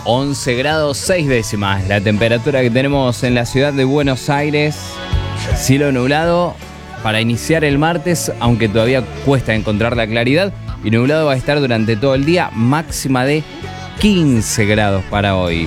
11 grados 6 décimas la temperatura que tenemos en la ciudad de Buenos Aires. Cielo nublado para iniciar el martes, aunque todavía cuesta encontrar la claridad. Y nublado va a estar durante todo el día, máxima de 15 grados para hoy.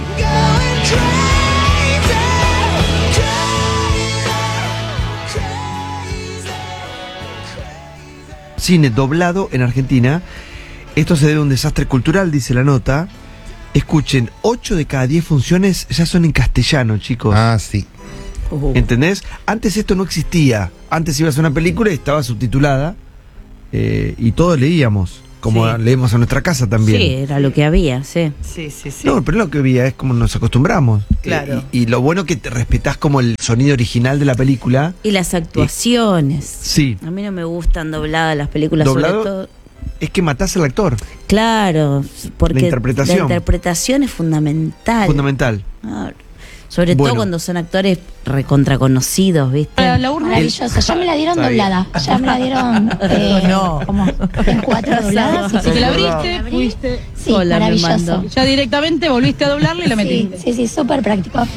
Cine doblado en Argentina. Esto se debe a un desastre cultural, dice la nota. Escuchen, 8 de cada 10 funciones ya son en castellano, chicos. Ah, sí. ¿Entendés? Antes esto no existía. Antes ibas a una película y estaba subtitulada y todos leíamos, como Sí. leemos en nuestra casa también. Sí, era lo que había, sí. Sí. No, pero lo que había es como nos acostumbramos. Claro. Y lo bueno que te respetás como el sonido original de la película. Y las actuaciones. Sí. A mí no me gustan dobladas las películas, ¿Doblado? sobre todo. Es que matás al actor. Claro, porque La interpretación. la interpretación es fundamental. Fundamental. Claro. Sobre Bueno. todo cuando son actores recontra conocidos, ¿viste? Maravillosa, ya me la dieron Está bien. doblada, ya me la dieron No. como en 4 dobladas. Si te la abriste, ¿La abrí? fuiste. Sí, Sola me maravilloso. mando. Ya directamente volviste a doblarla y la Sí, metiste. sí, súper práctico.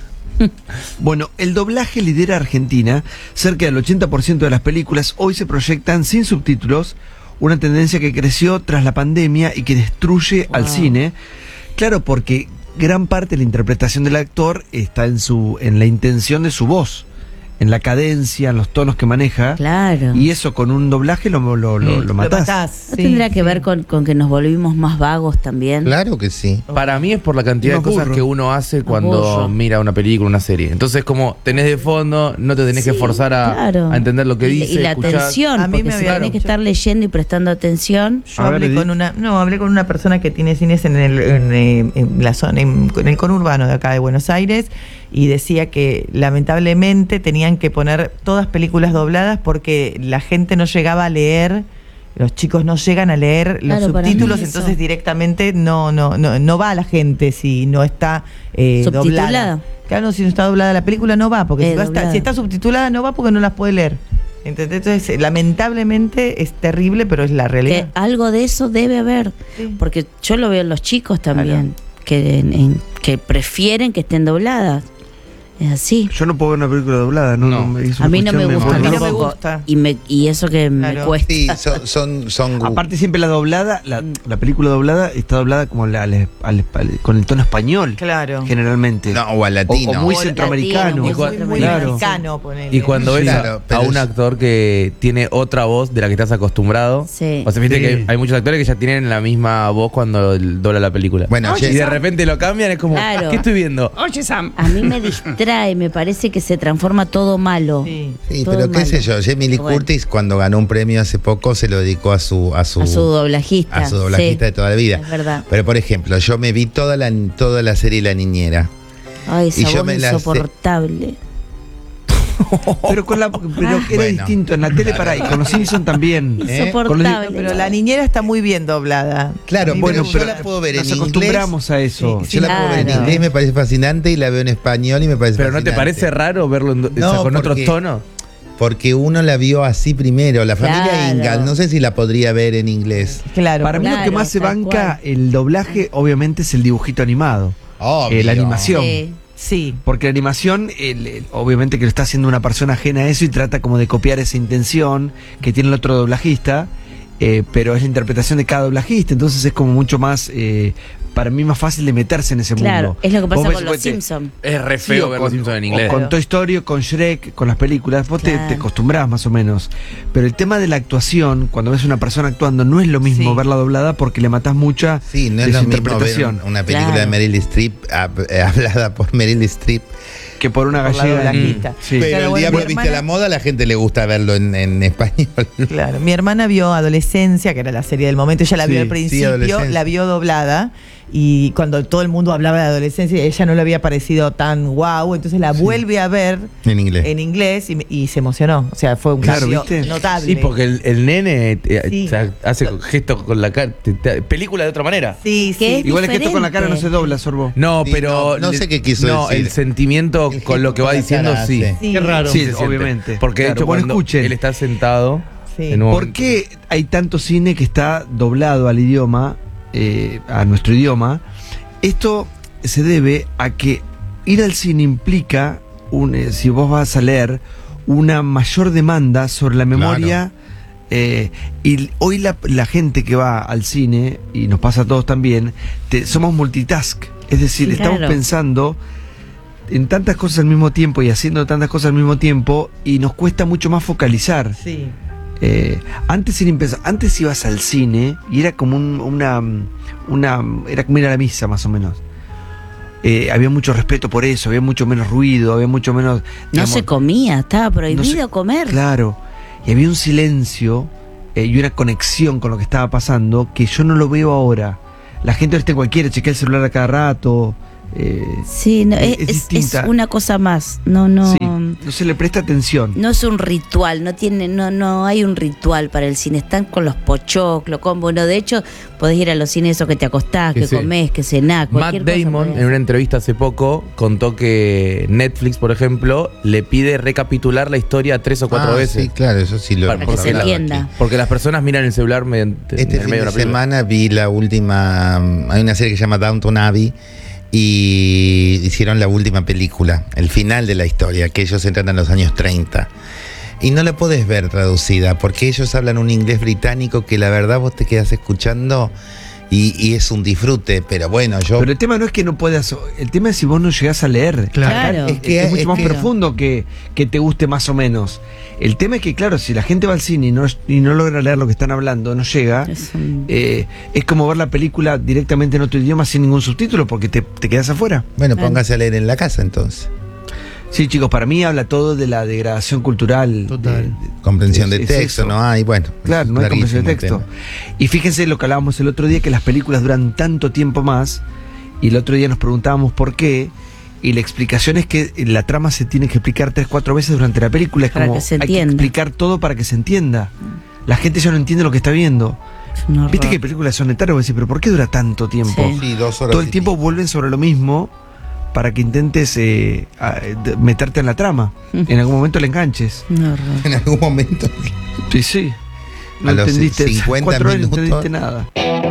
Bueno, el doblaje lidera Argentina. Cerca del 80% de las películas hoy se proyectan sin subtítulos, una tendencia que creció tras la pandemia y que destruye al cine. Claro, porque gran parte de la interpretación del actor está en la intención de su voz, en la cadencia, en los tonos que maneja. Claro. Y eso con un doblaje lo matás. ¿No tendrá que ver con que nos volvimos más vagos también? Claro que sí. Para mí es por la cantidad de Unos cosas burros. que uno hace cuando burros. mira una película, una serie. Entonces, como tenés de fondo, no te tenés que Sí, forzar claro. a entender lo que Y- dice. Y la escuchar. atención, A mí porque me si había tenés que dicho- estar leyendo y prestando atención. Yo A ver, hablé Edith. hablé con una persona que tiene cines en la zona, en el conurbano de acá de Buenos Aires, y decía que lamentablemente tenían que poner todas películas dobladas porque la gente no llegaba a leer, los chicos no llegan a leer los Claro, para mí subtítulos, eso. entonces directamente no va a la gente si no está Subtitulada. doblada. Claro, si no está doblada la película no va, porque Doblada. si está subtitulada no va porque no las puede leer. ¿Entendés? Entonces, lamentablemente es terrible, pero es la Que realidad. algo de eso debe haber. Sí. Porque yo lo veo en los chicos también, que prefieren que estén dobladas. Es así. Yo no puedo ver una película doblada, ¿no? No. Es A una mí no me cuestión gusta A mí no me tampoco. gusta. Y eso que me Claro. cuesta. Sí, son Aparte siempre la doblada, la película doblada está doblada como con el tono español, Claro. generalmente. No, o al latino. O muy O centroamericano. latino, Muy Claro. mexicano, ponele. Y cuando ves Claro, a pero un es- actor que tiene otra voz de la que estás acostumbrado. Sí. O sea, viste Sí. que hay muchos actores que ya tienen la misma voz cuando dobla la película. Bueno, y de repente lo cambian, es como, Claro. ¿qué estoy viendo? A mí me distrae, me parece que se transforma todo malo. Sí. sí, todo pero qué sé malo. yo, Jamie Lee Bueno. Curtis cuando ganó un premio hace poco se lo dedicó a su A su doblajista. a su doblajista sí, de toda la vida. Es verdad. Pero por ejemplo, yo me vi toda la serie La Niñera. Ay, esa Y yo voz me la sé. insoportable. Pero era Bueno. distinto en la tele para ahí, con los Simpsons también. Insoportable. Pero la niñera está muy bien doblada. Claro, A mí bueno, me yo gusta. la puedo ver en Nos inglés. acostumbramos a eso. Yo la puedo ver en Claro. inglés, me parece fascinante, y la veo en español y me parece Pero ¿no te fascinante. parece raro verlo o sea, No, con otros porque- tonos? Porque uno la vio así primero. La familia Claro. Ingalls, no sé si la podría ver en inglés. Claro. Para mí lo que Claro, más se tal banca cual. el doblaje, obviamente, es el dibujito animado. Obvio. La animación. Sí. Sí. Porque la animación, obviamente que lo está haciendo una persona ajena a eso y trata como de copiar esa intención que tiene el otro doblajista, pero es la interpretación de cada doblajista, entonces es como mucho más, para mí más fácil de meterse en ese Claro, mundo. es lo que pasa Vos con ves, los te- Simpsons. Es re Sí, feo o ver con- los Simpsons en o inglés. con Toy Story o con Shrek, con las películas, vos Claro. te acostumbrás más o menos. Pero el tema de la actuación, cuando ves una persona actuando, no es lo mismo Sí. verla doblada porque le matás mucha Sí, no de es su lo mismo ver interpretación una película Claro. de Meryl Streep hablada por Meryl Streep. que por una Por la gallega. doblajista. Sí. Pero Claro, el bueno, Diablo mi viste hermana- la moda, a la gente le gusta verlo en español. Claro, mi hermana vio Adolescencia, que era la serie del momento, ella la Sí, vio al sí, principio, Adolescencia. la vio doblada, y cuando todo el mundo hablaba de adolescencia, ella no le había parecido tan guau, entonces la vuelve a ver En inglés. en inglés y se emocionó. O sea, fue un Claro, cambio ¿viste? notable. Sí, porque el nene Sí. o sea, hace gestos con la cara. Película de otra manera. Sí, ¿Qué? sí. Igual es que esto con la cara no se diferente. dobla, Sorbo. No, Sí, pero. no sé qué quiso no, decir. el sentimiento El con lo gesto que va con la diciendo, cara sí. hace. Sí. Qué raro. Sí, Se siente. obviamente. Porque de Claro, hecho, bueno, cuando escuchen. él está sentado. Sí. en un ¿Por momento- qué hay tanto cine que está doblado al idioma, a nuestro idioma? Esto se debe a que ir al cine implica, si vos vas a leer, una mayor demanda sobre la memoria. Y hoy la gente que va al cine, y nos pasa a todos también, somos multitask. Es decir, Sí, estamos claro. pensando en tantas cosas al mismo tiempo y haciendo tantas cosas al mismo tiempo, y nos cuesta mucho más focalizar. Sí. Antes ibas al cine y era como era como ir a la misa, más o menos. Había mucho respeto por eso, había mucho menos ruido, había mucho menos... No digamos, se comía, estaba prohibido no se- comer. Claro, y había un silencio y una conexión con lo que estaba pasando que yo no lo veo ahora. La gente ahora está en cualquiera, chequea el celular a cada rato. Sí, no, es es distinta. una cosa más. No Sí, no se le presta atención. no es un ritual, no hay un ritual para el cine. Están con los pochoclos, con bueno, de hecho, podés ir a los cines esos que te acostás, Sí, que sí. comés, que cenás, Matt cualquier cosa Damon, podés en una entrevista hace poco, contó que Netflix, por ejemplo, le pide recapitular la historia 3 o 4 veces. Sí, claro, eso sí lo Para hemos que se hablado entienda. aquí. Porque las personas miran el celular mediante en Este el fin medio de de una película. semana vi la última. Hay una serie que se llama Downton Abbey y hicieron la última película, el final de la historia, que ellos entran a los años 30. Y no la podés ver traducida porque ellos hablan un inglés británico que la verdad vos te quedás escuchando y es un disfrute. Pero bueno, yo. Pero el tema no es que no puedas, el tema es si vos no llegás a leer. Claro. Es que- Es mucho más que- profundo que te guste más o menos. El tema es que, claro, si la gente va al cine y no logra leer lo que están hablando, no llega, Es un- es como ver la película directamente en otro idioma sin ningún subtítulo porque te quedas afuera. Bueno, póngase a leer en la casa entonces. Sí, chicos, para mí habla todo de la degradación cultural. Total. Comprensión de Es texto, eso. no hay, bueno. Claro, es no hay comprensión de larguísimo texto. el tema. Y fíjense lo que hablábamos el otro día, que las películas duran tanto tiempo más, y el otro día nos preguntábamos por qué, y la explicación es que la trama se tiene que explicar 3-4 veces durante la película. Es Para como que se hay que entienda. explicar todo para que se entienda. La gente ya no entiende lo que está viendo. es un horror. Viste que hay películas son eternas, vos decís, pero ¿por qué dura tanto tiempo? Sí. Sí, 2 horas. Todo el y tiempo pico. vuelven sobre lo mismo para que intentes meterte en la trama. En algún momento le enganches. Un horror. En algún momento. Sí, sí. No A los entendiste. 50 4 horas no minutos. entendiste nada.